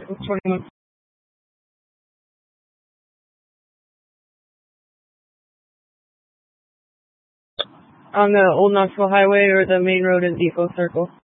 21. On the Old Knoxville Highway or the main road in Depot Circle?